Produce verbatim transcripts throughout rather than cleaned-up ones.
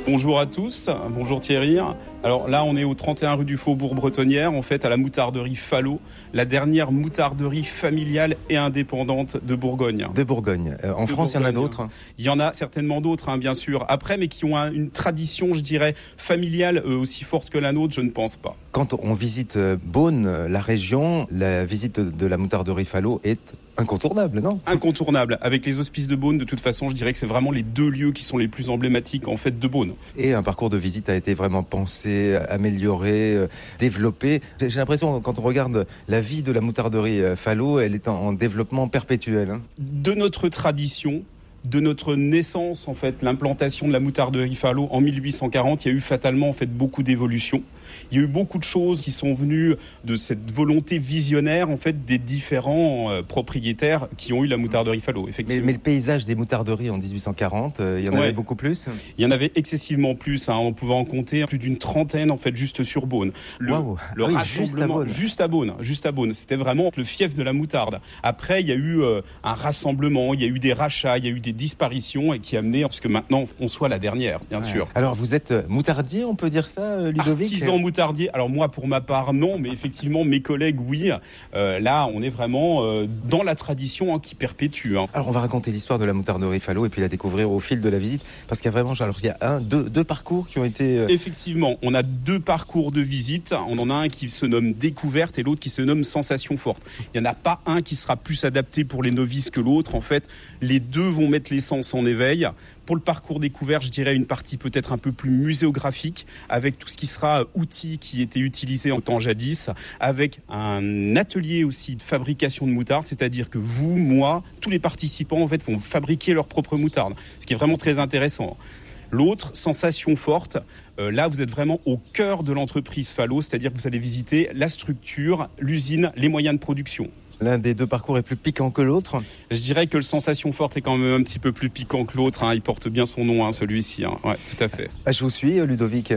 Bonjour à tous, bonjour Thierry. Alors là, on est au trente et un rue du Faubourg Bretonnière, en fait à la moutarderie Falot, la dernière moutarderie familiale et indépendante de Bourgogne. De Bourgogne. Euh, en de France, Bourgogne. Il y en a d'autres. Il y en a certainement d'autres, hein, bien sûr, après, mais qui ont un, une tradition, je dirais, familiale euh, aussi forte que la nôtre, je ne pense pas. Quand on visite Beaune, la région, la visite de, de la moutarderie Falot est incontournable, non ? Incontournable. Avec les hospices de Beaune, de toute façon, je dirais que c'est vraiment les deux lieux qui sont les plus emblématiques en fait de Beaune. Et un parcours de visite a été vraiment pensé, amélioré, euh, développé. J'ai, j'ai l'impression, quand on regarde la vie de la moutarderie Falot, elle est en, en développement perpétuel. Hein. De notre tradition, de notre naissance, en fait, l'implantation de la moutarderie Falot en mille huit cent quarante, il y a eu fatalement en fait beaucoup d'évolutions. Il y a eu beaucoup de choses qui sont venues de cette volonté visionnaire en fait des différents euh, propriétaires qui ont eu la moutarderie Falot. Effectivement. Mais, mais le paysage des moutarderies en dix-huit cent quarante, euh, il y en ouais. avait beaucoup plus. Il y en avait excessivement plus. Hein. On pouvait en compter plus d'une trentaine en fait juste sur Beaune. Le, wow. le ah oui, rassemblement juste à Beaune, juste à Beaune. C'était vraiment le fief de la moutarde. Après, il y a eu euh, un rassemblement, il y a eu des rachats, il y a eu des disparitions et qui a amené parce que maintenant on soit la dernière, bien ouais. sûr. Alors vous êtes moutardier, on peut dire ça, Ludovic ? Artisan moutardier. Alors moi, pour ma part, non, mais effectivement, mes collègues, oui. Euh, là, on est vraiment euh, dans la tradition hein, qui perpétue. Hein. Alors, on va raconter l'histoire de la moutarderie Falot et puis la découvrir au fil de la visite, parce qu'il y a vraiment, alors il y a un, deux, deux parcours qui ont été. Euh... Effectivement, on a deux parcours de visite. On en a un qui se nomme découverte et l'autre qui se nomme sensation forte. Il n'y en a pas un qui sera plus adapté pour les novices que l'autre. En fait, les deux vont mettre les sens en éveil. Pour le parcours découvert, je dirais une partie peut-être un peu plus muséographique, avec tout ce qui sera outils qui étaient utilisés en temps jadis, avec un atelier aussi de fabrication de moutarde, c'est-à-dire que vous, moi, tous les participants en fait vont fabriquer leur propre moutarde, ce qui est vraiment très intéressant. L'autre, sensation forte, euh, là vous êtes vraiment au cœur de l'entreprise Falot, c'est-à-dire que vous allez visiter la structure, l'usine, les moyens de production. L'un des deux parcours est plus piquant que l'autre. Je dirais que le sensation forte est quand même un petit peu plus piquant que l'autre. Hein. Il porte bien son nom, hein, celui-ci. Hein. Ouais, tout à fait. Ah, je vous suis, Ludovic.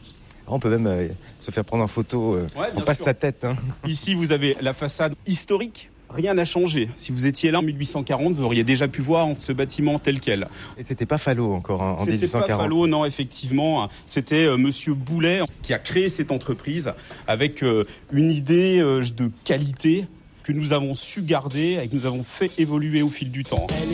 On peut même euh, se faire prendre en photo. Euh, ouais, on passe sûr. Sa tête. Hein. Ici, vous avez la façade historique. Rien n'a changé. Si vous étiez là en mille huit cent quarante, vous auriez déjà pu voir ce bâtiment tel quel. Et c'était pas Falot encore hein, en c'était dix-huit cent quarante. C'était pas Falot, non, effectivement. C'était euh, Monsieur Boulet qui a créé cette entreprise avec euh, une idée euh, de qualité que nous avons su garder et que nous avons fait évoluer au fil du temps.